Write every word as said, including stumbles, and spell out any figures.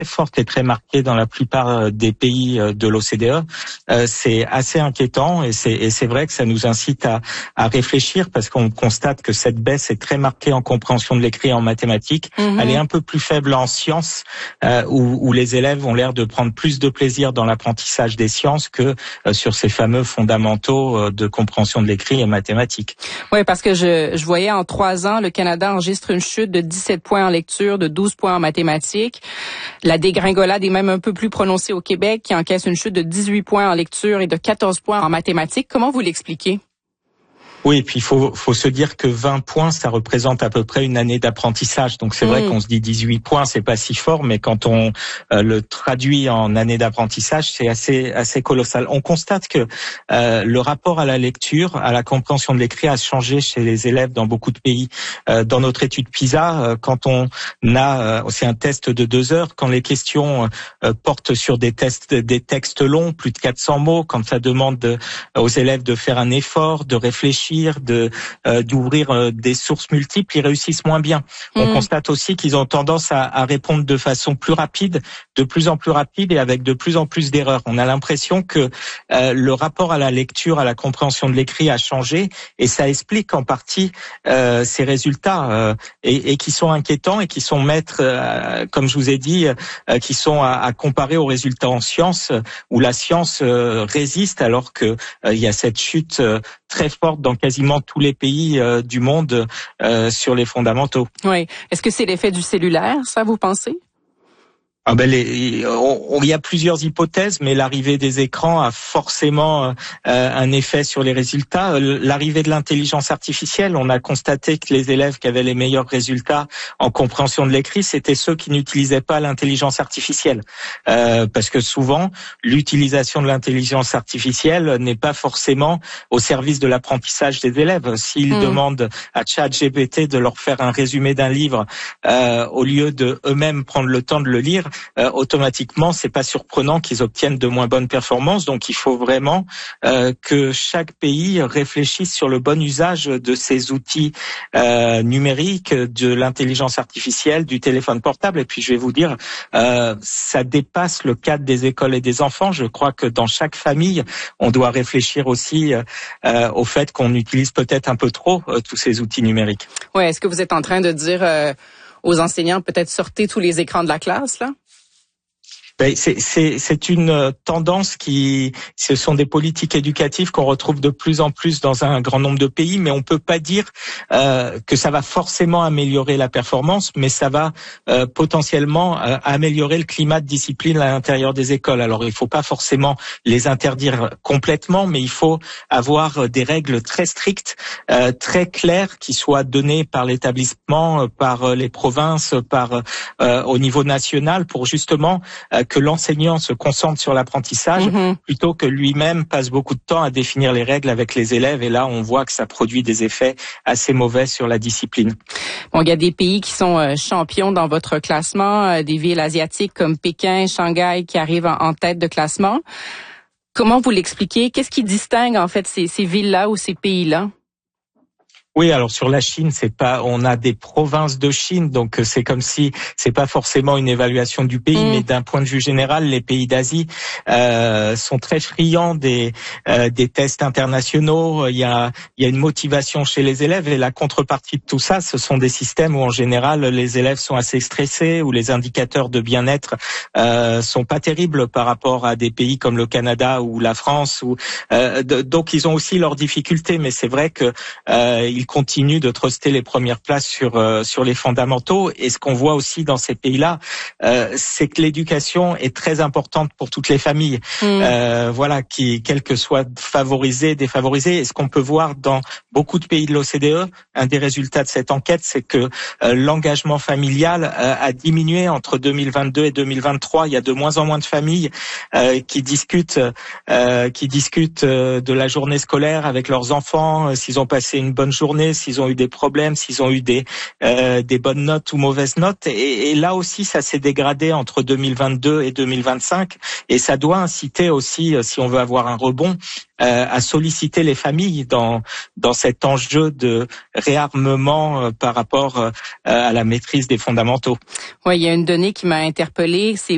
forte et très marquée dans la plupart des pays de l'O C D E. Euh, c'est assez inquiétant et c'est, et c'est vrai que ça nous incite à, à réfléchir parce qu'on constate que cette baisse est très marquée en compréhension de l'écrit et en mathématiques. Mmh. Elle est un peu plus faible en sciences euh, où, où les élèves ont l'air de prendre plus de plaisir dans l'apprentissage des sciences que euh, sur ces fameux fondamentaux euh, de compréhension de l'écrit et mathématiques. Oui, parce que je, je voyais en trois ans, le Canada enregistre une chute de dix-sept points en lecture, de douze points en mathématiques. La dégringolade est même un peu plus prononcée au Québec, qui encaisse une chute de dix-huit points en lecture et de quatorze points en mathématiques. Comment vous l'expliquez? Oui, et puis il faut, faut se dire que vingt points, ça représente à peu près une année d'apprentissage. Donc c'est mmh. vrai qu'on se dit dix-huit points, c'est pas si fort, mais quand on euh, le traduit en année d'apprentissage, c'est assez assez colossal. On constate que euh, le rapport à la lecture, à la compréhension de l'écrit a changé chez les élèves dans beaucoup de pays. Euh, dans notre étude PISA, euh, quand on a, euh, c'est un test de deux heures, quand les questions euh, portent sur des tests, des textes longs, plus de quatre cents mots, quand ça demande de, aux élèves de faire un effort, de réfléchir, de euh, d'ouvrir euh, des sources multiples, ils réussissent moins bien. Mmh. On constate aussi qu'ils ont tendance à, à répondre de façon plus rapide, de plus en plus rapide et avec de plus en plus d'erreurs. On a l'impression que euh, le rapport à la lecture, à la compréhension de l'écrit a changé et ça explique en partie euh, ces résultats euh, et, et qui sont inquiétants et qui sont maîtres, euh, comme je vous ai dit, euh, qui sont à, à comparer aux résultats en sciences où la science euh, résiste alors que euh, il y a cette chute euh, très forte dans quasiment tous les pays euh, du monde euh, sur les fondamentaux. Oui. Est-ce que c'est l'effet du cellulaire, ça, vous pensez? Ah ben les, on, on, il y a plusieurs hypothèses, mais l'arrivée des écrans a forcément euh, un effet sur les résultats. L'arrivée de l'intelligence artificielle, on a constaté que les élèves qui avaient les meilleurs résultats en compréhension de l'écrit, c'était ceux qui n'utilisaient pas l'intelligence artificielle, euh, parce que souvent l'utilisation de l'intelligence artificielle n'est pas forcément au service de l'apprentissage des élèves. S'ils mmh. demandent à ChatGPT de leur faire un résumé d'un livre, euh, au lieu de eux-mêmes prendre le temps de le lire, Euh, automatiquement, c'est pas surprenant qu'ils obtiennent de moins bonnes performances. Donc, il faut vraiment euh, que chaque pays réfléchisse sur le bon usage de ces outils euh, numériques, de l'intelligence artificielle, du téléphone portable. Et puis, je vais vous dire, euh, ça dépasse le cadre des écoles et des enfants. Je crois que dans chaque famille, on doit réfléchir aussi euh, au fait qu'on utilise peut-être un peu trop euh, tous ces outils numériques. Ouais, est-ce que vous êtes en train de dire euh, aux enseignants peut-être sortez tous les écrans de la classe là? C'est, c'est, c'est une tendance qui, ce sont des politiques éducatives qu'on retrouve de plus en plus dans un grand nombre de pays, mais on peut pas dire euh, que ça va forcément améliorer la performance, mais ça va euh, potentiellement euh, améliorer le climat de discipline à l'intérieur des écoles. Alors il faut pas forcément les interdire complètement, mais il faut avoir des règles très strictes, euh, très claires, qui soient données par l'établissement, par les provinces, par euh, au niveau national, pour justement euh, que l'enseignant se concentre sur l'apprentissage mmh. plutôt que lui-même passe beaucoup de temps à définir les règles avec les élèves. Et là, on voit que ça produit des effets assez mauvais sur la discipline. Bon, il y a des pays qui sont euh, champions dans votre classement, euh, des villes asiatiques comme Pékin, Shanghai qui arrivent en, en tête de classement. Comment vous l'expliquez? Qu'est-ce qui distingue en fait ces, ces villes-là ou ces pays-là? Oui, alors sur la Chine, c'est pas, on a des provinces de Chine, donc c'est comme si c'est pas forcément une évaluation du pays, mmh. mais d'un point de vue général, les pays d'Asie euh, sont très friands des euh, des tests internationaux. Il y a il y a une motivation chez les élèves et la contrepartie de tout ça, ce sont des systèmes où en général les élèves sont assez stressés, où les indicateurs de bien-être euh, sont pas terribles par rapport à des pays comme le Canada ou la France. Ou euh, de, donc ils ont aussi leurs difficultés, mais c'est vrai que euh, ils continuent de truster les premières places sur euh, sur les fondamentaux. Et ce qu'on voit aussi dans ces pays-là, euh, c'est que l'éducation est très importante pour toutes les familles. Mmh. Euh, voilà, qui, quel que soit favorisé, défavorisé. Et ce qu'on peut voir dans beaucoup de pays de l'O C D E, un des résultats de cette enquête, c'est que euh, l'engagement familial euh, a diminué entre deux mille vingt-deux et deux mille vingt-trois. Il y a de moins en moins de familles euh, qui discutent euh, qui discutent euh, de la journée scolaire avec leurs enfants, euh, s'ils ont passé une bonne journée, s'ils ont eu des problèmes, s'ils ont eu des euh, des bonnes notes ou mauvaises notes. Et, et là aussi, ça s'est dégradé entre deux mille vingt-deux et deux mille vingt-cinq. Et ça doit inciter aussi, si on veut avoir un rebond, euh, à solliciter les familles dans dans cet enjeu de réarmement euh, par rapport euh, à la maîtrise des fondamentaux. Oui, il y a une donnée qui m'a interpellée, c'est